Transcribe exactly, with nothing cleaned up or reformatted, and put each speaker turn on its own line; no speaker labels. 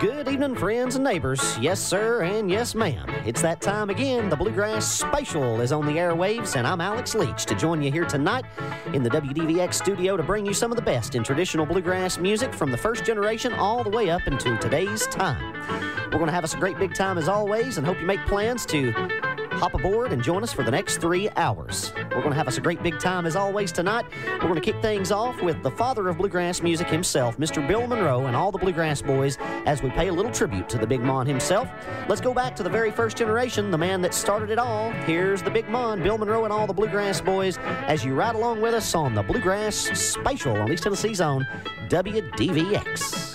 Good evening, friends and neighbors. Yes, sir, and yes, ma'am. It's that time again. The Bluegrass Spatial is on the airwaves, and I'm Alex Leach to join you here tonight in the W D V X studio to bring you some of the best in traditional bluegrass music from the first generation all the way up into today's time. We're going to have us a great big time as always, and hope you make plans to hop aboard and join us for the next three hours. We're going to have us a great big time as always tonight. We're going to kick things off with the father of bluegrass music himself, Mister Bill Monroe, and all the Bluegrass Boys as we pay a little tribute to the Big Mon himself. Let's go back to the very first generation, the man that started it all. Here's the Big Mon, Bill Monroe, and all the Bluegrass Boys as you ride along with us on the Bluegrass Spatial on East Tennessee's own W D V X.